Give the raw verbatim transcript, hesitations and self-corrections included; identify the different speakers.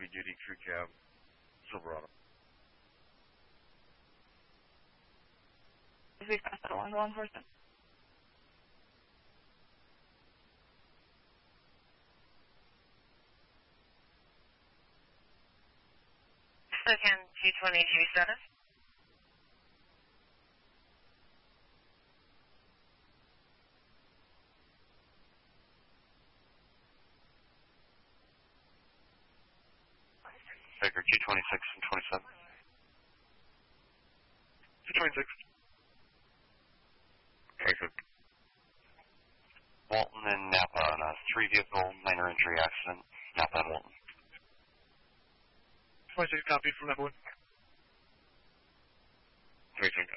Speaker 1: heavy-duty crew cab, Silverado.
Speaker 2: We passed that along to law enforcement.
Speaker 3: Second two twenty-two status.
Speaker 1: Baker, two twenty-six and twenty-seven. two twenty-six. Baker. Walton and Napa on a three-vehicle minor injury accident. Napa and Walton.
Speaker 4: twenty-six copy from Napa.
Speaker 1: twenty-six.